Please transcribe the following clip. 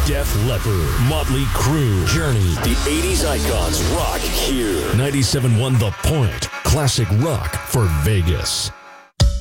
Def Leppard, Motley Crue, Journey. The 80s icons rock here. 97.1 The Point. Classic rock for Vegas.